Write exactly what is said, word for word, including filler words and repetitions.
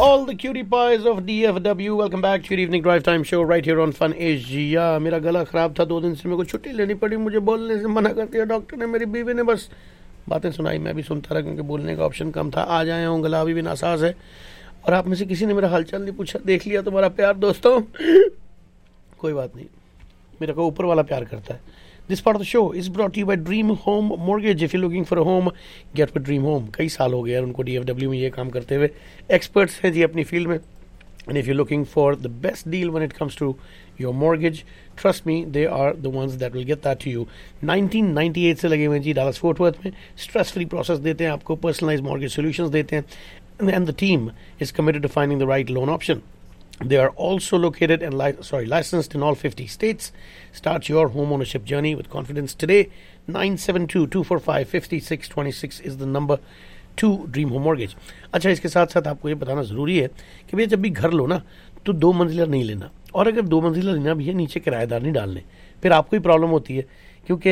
all the cutie pies of D F W. Welcome back to your evening drive time show right here on Fun Asia. मेरा गला ख़राब था दो दिन से, मेरे को छुट्टी लेनी पड़ी, मुझे बोलने से मना कर दिया डॉक्टर ने, मेरी बीवी ने बस बातें सुनाई, मैं भी सुनता रहा क्योंकि बोलने का ऑप्शन कम था। आज आया हूँ, गला अभी भी नासाज है और आप में से किसी ने मेरा हालचाल नहीं पूछा। देख लिया तुम्हारा प्यार दोस्तों, कोई बात नहीं, मेरे को ऊपर वाला प्यार करता है। This part of the show is brought to you by Dream Home Mortgage. If you're looking for a home, get with Dream Home. कई साल हो गए यार उनको D F W में ये काम करते हुए, एक्सपर्ट्स हैं जी अपनी फील्ड में। And if you're looking for the best deal when it comes to your mortgage, trust me, they are the ones that will get that to you. nineteen ninety-eight से लगे हुए हैं जी डालस फोर्ट वर्थ में, stress free process देते हैं आपको, personalised mortgage solutions देते हैं, and the team is committed to finding the right loan option. They are also located and li- sorry licensed in all fifty states. Start your home ownership journey with confidence today. nine seven two, two four five, five six two six is the number to Dream Home Mortgage. अच्छा, इसके साथ साथ आपको ये बताना ज़रूरी है कि भैया जब भी घर लो ना तो दो मंजिला नहीं लेना, और अगर दो मंजिला लेना भी है नीचे किराएदार नहीं डालने, फिर आपको ही प्रॉब्लम होती है क्योंकि